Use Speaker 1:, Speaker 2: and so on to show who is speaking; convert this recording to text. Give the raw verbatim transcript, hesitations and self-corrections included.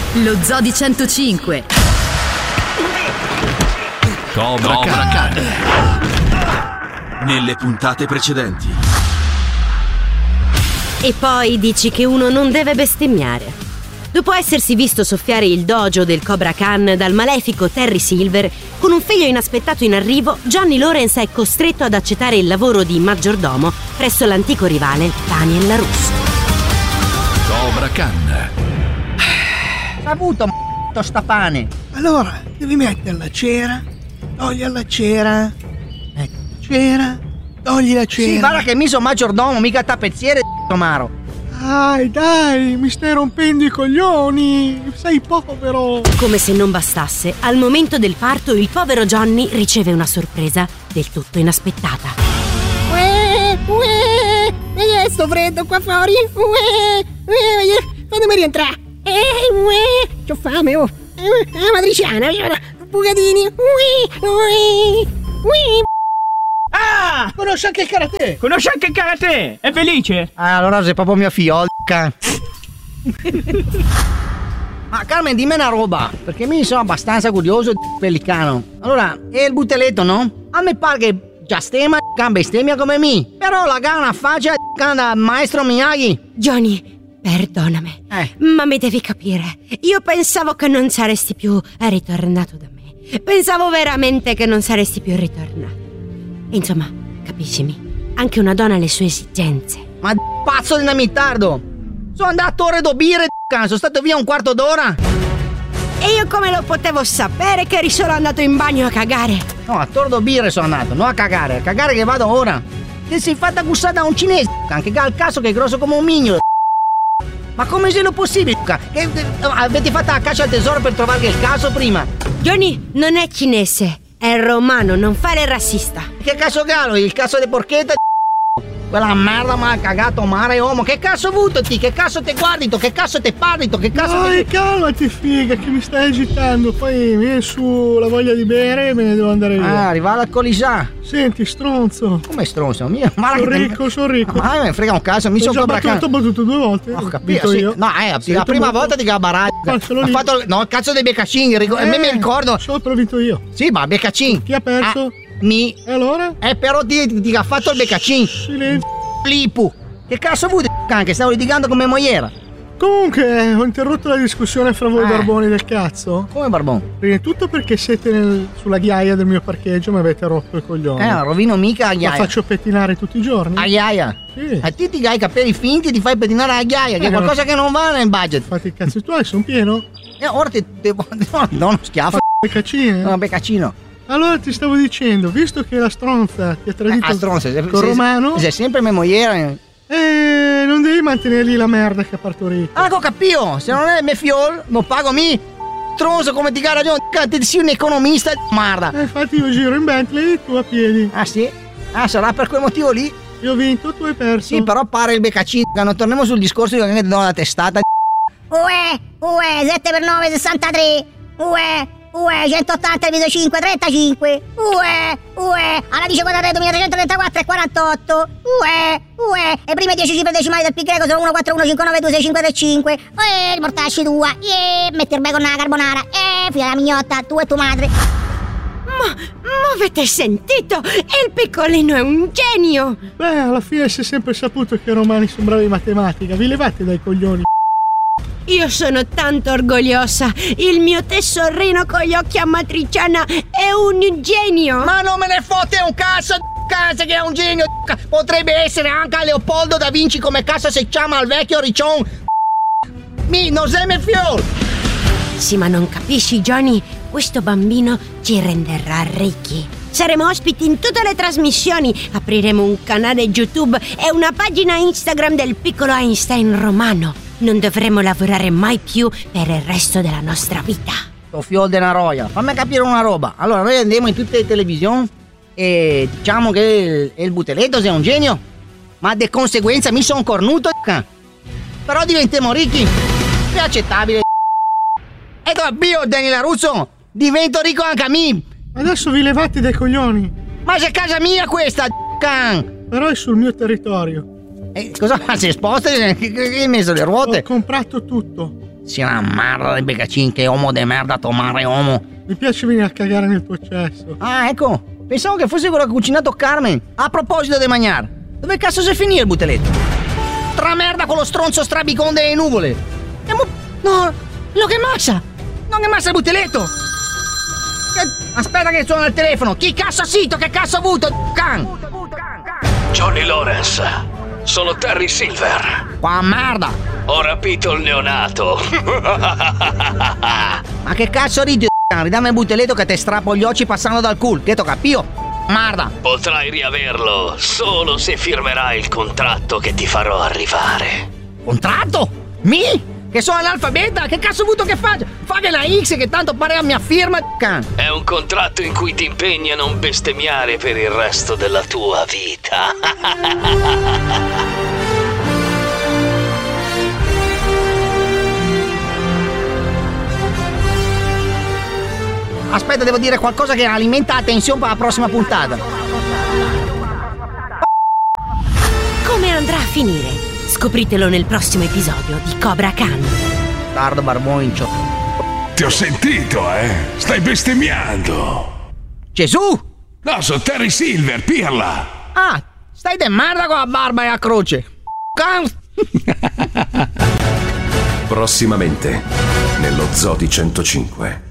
Speaker 1: Lo Zoo di centocinque.
Speaker 2: Cobra, Cobra Kai. Nelle puntate precedenti.
Speaker 3: E poi dici che uno non deve bestemmiare. Dopo essersi visto soffiare il dojo del Cobra Khan dal malefico Terry Silver, con un figlio inaspettato in arrivo, Johnny Lawrence è costretto ad accettare il lavoro di maggiordomo presso l'antico rivale Daniel LaRusso.
Speaker 2: Cobra Khan.
Speaker 4: Ha avuto m***o sta pane.
Speaker 5: Allora, devi mettere la cera, togli la cera, ecco, cera, togli la cera.
Speaker 4: Sì, guarda che mi sono maggiordomo, mica tappezziere, Tomaro.
Speaker 5: Dai, dai, mi stai rompendo i coglioni, sei povero.
Speaker 3: Come se non bastasse, al momento del parto il povero Johnny riceve una sorpresa del tutto inaspettata.
Speaker 6: Uè, uè, uè, sto freddo qua fuori. Uè, uè, fatemi rientrare. Eh, uè, c'ho fame, oh. Eh, matriciana, bucatini. Uè, uè, uè.
Speaker 5: Ah! Conosce anche il karate!
Speaker 7: Conosce anche il karate! È felice?
Speaker 4: Ah, allora sei proprio mio figlio. Ma Carmen, dimmi una roba, perché mi sono abbastanza curioso di pellicano. Allora, è il buteletto, no? A me pare che già stemma can bestemmia come me. Però la gana faccia da maestro Miyagi.
Speaker 3: Johnny, perdonami,
Speaker 4: eh.
Speaker 3: ma mi devi capire. Io pensavo che non saresti più ritornato da me. Pensavo veramente che non saresti più ritornato. Insomma, capiscimi, anche una donna ha le sue esigenze.
Speaker 4: Ma pazzo di namitardo! Sono andato ore do birre, sono stato via un quarto d'ora.
Speaker 3: E io come lo potevo sapere che eri solo andato in bagno a cagare?
Speaker 4: No, a tordo birre sono andato, non a cagare, a cagare che vado ora. Che sei fatta gussare da un cinese, che ha il caso che è grosso come un mignolo. Ma come se lo possibile? Che, avete fatto la caccia al tesoro per trovare il caso prima?
Speaker 3: Johnny, non è cinese. È romano, non fare il razzista.
Speaker 4: Che cazzo calo? Il cazzo di porchetta? Quella merda mi ha cagato mare uomo. Che cazzo ho avuto ti? Che cazzo te guardi tu? Che cazzo te parli tu? Che cazzo
Speaker 5: Dai,
Speaker 4: te...
Speaker 5: calmati figa, che mi stai agitando. Poi viene su la voglia di bere e me ne devo andare via.
Speaker 4: Ah, arriva l'alcolisà.
Speaker 5: Senti, stronzo.
Speaker 4: Come stronzo? Mio, ma
Speaker 5: sono
Speaker 4: che
Speaker 5: ricco,
Speaker 4: te...
Speaker 5: sono ricco.
Speaker 4: Ma me ne frega un cazzo, mi sono
Speaker 5: Cobra Khan. Ho battuto due volte.
Speaker 4: Ho capito, sì. No, eh, la prima molto... volta di Gabarai. Ha fatto no, il cazzo dei Beccacin, ric- eh, me mi ricordo.
Speaker 5: Solo ho vinto io.
Speaker 4: Sì, ma Beccacin.
Speaker 5: Chi ha perso?
Speaker 4: Ah, mi.
Speaker 5: E allora?
Speaker 4: Eh, però ti, ti ha fatto il Beccacin.
Speaker 5: Silenzio.
Speaker 4: Lipu. Che cazzo vuoi che stavo litigando come moiera?
Speaker 5: Comunque, ho interrotto la discussione fra voi eh. barboni del cazzo.
Speaker 4: Come barbone?
Speaker 5: Prima di tutto perché siete nel, sulla ghiaia del mio parcheggio e mi avete rotto i coglioni.
Speaker 4: Eh, non rovino mica la ghiaia.
Speaker 5: La faccio pettinare tutti i giorni.
Speaker 4: La ghiaia?
Speaker 5: Sì.
Speaker 4: A te ti hai i capelli finti e ti fai pettinare la ghiaia, eh, che è qualcosa non... che non va nel budget.
Speaker 5: Fatti i cazzi tuoi, sono pieno.
Speaker 4: E ora ti devo... No, non schiaffo.
Speaker 5: Beccacine?
Speaker 4: No, Beccacino.
Speaker 5: Allora ti stavo dicendo, visto che la stronza ti ha tradito
Speaker 4: eh, stronza, se,
Speaker 5: con
Speaker 4: se,
Speaker 5: Romano...
Speaker 4: Sei sempre me moiera...
Speaker 5: Eh, non devi mantenergli la merda che ha partorito.
Speaker 4: Ah, ho capito, se non è me fiol, non pago mi. Tronzo come ti gara ragione, ti sei un economista di merda.
Speaker 5: Eh, infatti io giro in Bentley, tu a piedi.
Speaker 4: Ah sì? Ah, sarà per quel motivo lì.
Speaker 5: Io ho vinto, tu hai perso.
Speaker 4: Sì, però pare il Beccacino, non torniamo sul discorso di che ti do la testata.
Speaker 6: Uè, uè, sette per nove, sessantatré. Uè, uè, centottanta diviso cinque, trentacinque. Uè, uè, alla dice quadrata duemilatrecentotrentaquattro è quarantotto. Uè, uè, le prime dieci cifre decimali del pi greco sono uno, quattro, uno, cinque, nove, due, sei, cinque, tre, cinque. Uè, il mortacci tua. Yeah, metti il bacon nella carbonara. Eh, figlia la mignotta, tu e tua madre.
Speaker 3: Ma, ma avete sentito? Il piccolino è un genio.
Speaker 5: Beh, alla fine si è sempre saputo che i romani sono bravi in matematica. Vi levate dai coglioni.
Speaker 3: Io sono tanto orgogliosa. Il mio tessorino con gli occhi a matriciana è un genio.
Speaker 4: Ma non me ne fotte un cazzo di cazzo che è un genio. Potrebbe essere anche a Leopoldo da Vinci come cazzo si chiama al vecchio riccion. Mi non sei me fiol.
Speaker 3: Sì, ma non capisci, Johnny? Questo bambino ci renderà ricchi. Saremo ospiti in tutte le trasmissioni. Apriremo un canale YouTube e una pagina Instagram del piccolo Einstein romano. Non dovremo lavorare mai più per il resto della nostra vita.
Speaker 4: Sto fiol della roia. Fammi capire una roba. Allora, noi andiamo in tutte le televisioni e diciamo che il, il buteletto sia un genio, ma di conseguenza mi sono cornuto. Però diventiamo ricchi. È accettabile. E io, Daniel LaRusso, divento ricco anche a me.
Speaker 5: Adesso vi levate dai coglioni.
Speaker 4: Ma c'è casa mia questa, can.
Speaker 5: Però è sul mio territorio.
Speaker 4: Eh, cosa fa? Si sposta? Che hai messo le ruote?
Speaker 5: Ho comprato tutto.
Speaker 4: Sia una merda di beccacin, che uomo de merda a tomare uomo.
Speaker 5: Mi piace venire a cagare nel tuo cesso.
Speaker 4: Ah, ecco, pensavo che fosse quello che ha cucinato Carmen. A proposito di mangiare, dove cazzo si finì il buteletto? Tra merda con lo stronzo strabicon delle nuvole. E mo... No, lo che massa! Non che massa il buteletto! Che... Aspetta che suona il telefono! Chi cazzo ha sito? Che cazzo ha avuto? Can!
Speaker 8: Johnny Lawrence, sono Terry Silver.
Speaker 4: Qua merda!
Speaker 8: Ho rapito il neonato.
Speaker 4: Ma che cazzo ridi? Ridammi il buteletto che te strappo gli occhi passando dal culo. Che tocca pio? Merda!
Speaker 8: Potrai riaverlo solo se firmerai il contratto che ti farò arrivare.
Speaker 4: Contratto? Mi? Che sono analfabeta? Che cazzo ho avuto che faccia? Faghe la X che tanto pare a mia firma, can.
Speaker 8: È un contratto in cui ti impegni a non bestemmiare per il resto della tua vita.
Speaker 4: Aspetta, devo dire qualcosa che alimenta la tensione per la prossima puntata.
Speaker 3: Come andrà a finire? Scopritelo nel prossimo episodio di Cobra Khan.
Speaker 4: Tardo barboncio.
Speaker 9: Ti ho sentito, eh? Stai bestemmiando.
Speaker 4: Gesù!
Speaker 9: No, sono Terry Silver, pirla.
Speaker 4: Ah, stai de merda con la barba e la croce. Can...
Speaker 2: Prossimamente, nello Zoo di centocinque.